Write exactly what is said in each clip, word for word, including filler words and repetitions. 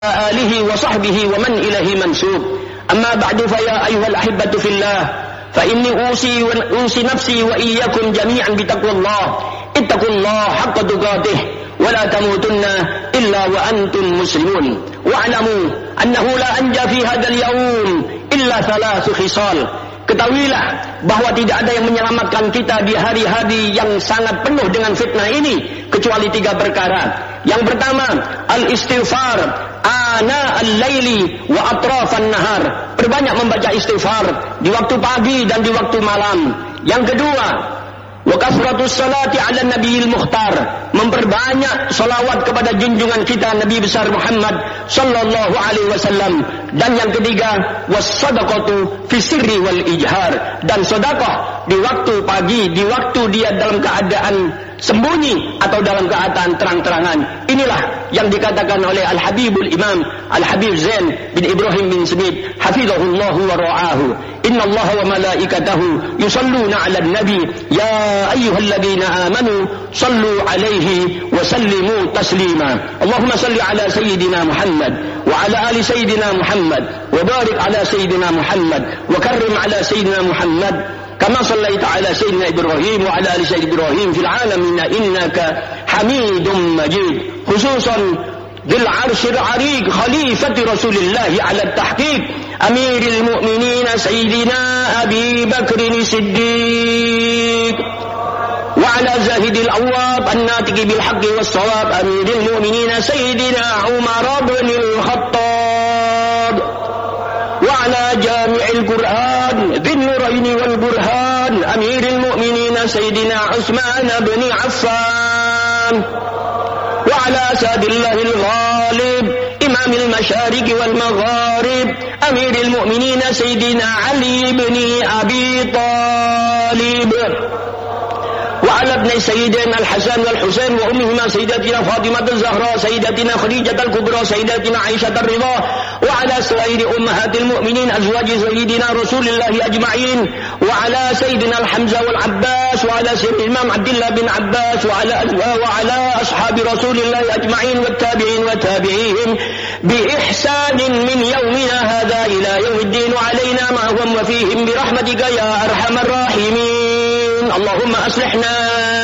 آله وصحبه ومن إليه منسوب. أما بعد فيا أيها الأحبة في الله، فإني أوصي وأوصي نفسي وإياكم جميعا بتقوى الله. اتقوا الله حق تقاته ولا تموتن إلا وأنتم مسلمون. واعلموا أنه لا أنجى في هذا اليوم إلا ثلاث خصال. Ketahuilah bahwa tidak ada yang menyelamatkan kita di hari-hari yang sangat penuh dengan fitnah ini kecuali tiga perkara. Yang pertama, al-istighfar ana al-laili wa atrafan nahar. Perbanyak membaca istighfar di waktu pagi dan di waktu malam. Yang kedua, wa kasratus salati ala nabiyil mukhtar. Memperbanyak salawat kepada junjungan kita Nabi besar Muhammad sallallahu alaihi wasallam. Dan yang ketiga, was-sadaqatu fi sirri wal ijhar. Dan sedekah di waktu pagi, di waktu dia dalam keadaan sembunyi atau dalam keadaan terang-terangan. Inilah yang dikatakan oleh Al-Habibul Imam Al-Habib Zain bin Ibrahim bin Smith hafizahullahu wa ra'ahu. Inna Allah wa malaikatahu yusalluna 'alan nabi ya ayyuhalladzina amanu sallu 'alaihi wa sallimu taslima. Allahumma salli 'ala sayyidina Muhammad wa 'ala ali sayyidina Muhammad wa barik 'ala sayyidina Muhammad wa karrim 'ala sayyidina Muhammad كما صليت على سيدنا إبراهيم وعلى آل سيدنا إبراهيم في العالمين إنك حميد مجيد. خصوصا ذي العرش العريق خليفة رسول الله على التحقيق أمير المؤمنين سيدنا أبي بكر الصديق وعلى زاهد الأواب الناطق بالحق والصواب أمير المؤمنين سيدنا عمر بن الخطاب وعلى جامع القرآن ذي النورين والبرهان أمير المؤمنين سيدنا عثمان بن عفان وعلى ساد الله الغالب إمام المشارق والمغارب أمير المؤمنين سيدنا علي بن أبي طالب وعلى ابن سيدنا الحسن والحسين وأمهما سيدتنا فاطمة الزهراء سيدتنا خديجة الكبرى سيدتنا عائشة الرضا وعلى سائر أمهات المؤمنين أزواج سيدنا رسول الله أجمعين وعلى سيدنا الحمزة والعباس وعلى سيدنا الإمام عبد الله بن عباس وعلى وعلى أصحاب رسول الله أجمعين والتابعين وتابعيهم بإحسان من يومنا هذا إلى يوم الدين وعلينا معهم وفيهم برحمتك يا أرحم الراحمين. اللهم أصلحنا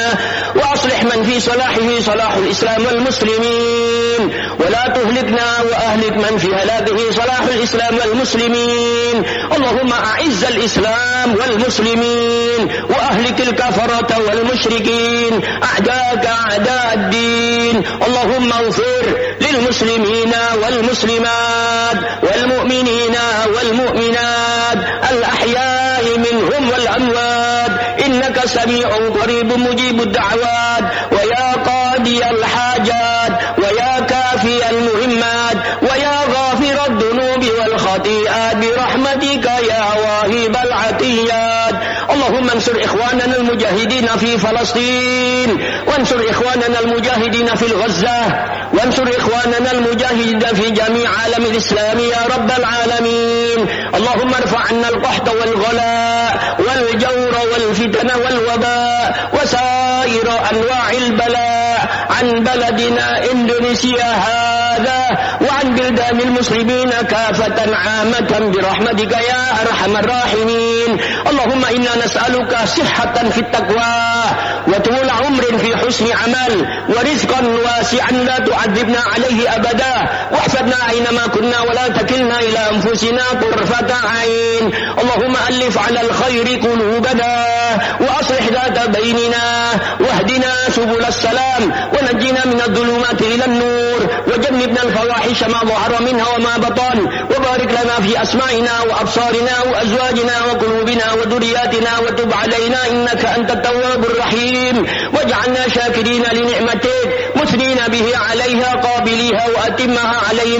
وأصلح من في صلاحه صلاح الإسلام والمسلمين ولا تهلكنا وأهلك من في هلاكه صلاح الإسلام والمسلمين. اللهم أعز الإسلام والمسلمين وأهلك الكفرة والمشركين أعداءك أعداء الدين. اللهم اغفر للمسلمين والمسلمات والمؤمنين والمؤمنات الأحياء منهم والأموات إنك سميع قريب مجيب الدعوات ويا قاضي الحاجات ويا كافي المهمات ويا غافر الذنوب والخطيئات برحمتك يا واهب العطيات. اللهم انصر إخواننا المجاهدين في فلسطين وانصر إخواننا المجاهدين في الغزة وانصر إخواننا المجاهدين في جميع عالم الإسلام يا رب العالمين. اللهم ارفع عنا القحط والغلاء والجور والفتن والوباء وسائر أنواع البلاء عن بلدنا إندونيسيا هذا وعن بلدان المسلمين كافة عامة برحمتك يا أرحم الراحمين. اللهم إنا نسألك صحة في التقوى وطول عمر في حسن عمل ورزقا واسعا لا تعذبنا عليه أبدا واحفظنا أينما كنا ولا تكلنا إلى أنفسنا طرفة عين. اللهم ألف على الخير قلوبنا وأصلح ذات بيننا واهدنا سبل السلام ونجنا من الظلمات إلى النور وجنبنا الفواحش ما ظهر منها وما بطن وبارك لنا في أسماعنا وأبصارنا وأزواجنا وقلوبنا وذرياتنا وتب علينا إنك أنت التواب الرحيم واجعلنا شاكرين لنعمتك مثنين به عليها قابليها وأتمها علينا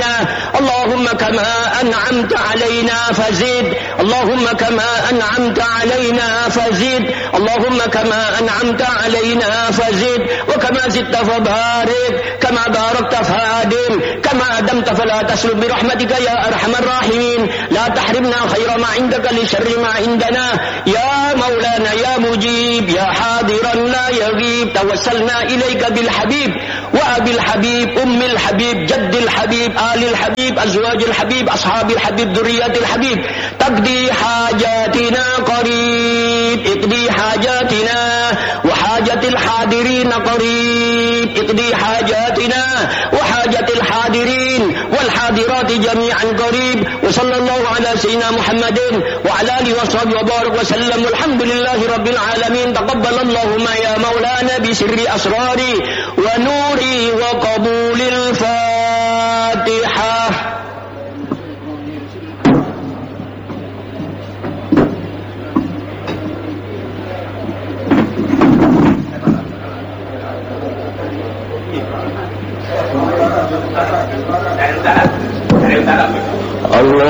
اللهم كما أنعمت علينا فزد اللهم كما أنعمت علينا فزد اللهم كما أنعمت علينا فزد وكما زدت فبارك كما باركت فادم كما أدمت فلا تسلب برحمتك يا أرحم الراحمين لا تحرمنا خير ما عندك لشر ما عندنا يا مولانا يا مجيب يا حاضرا لا يغيب توسلنا إليك بالحبيب وأبي الحبيب أم الحبيب جد الحبيب آل الحبيب أزواج الحبيب أصحاب الحبيب ذريات الحبيب تقضي حاجاتنا قريب اقضي حاجاتنا وحاجة الحاضرين قريب اقضي حاجاتنا وحاجة الحاضرين والحاضرات جميعا قريب وصلى الله على سيدنا محمد وعلى آله وصحبه وبارك وسلم والحمد لله رب العالمين تقبل اللهم يا مولانا بسر أسراري ونوري وقبول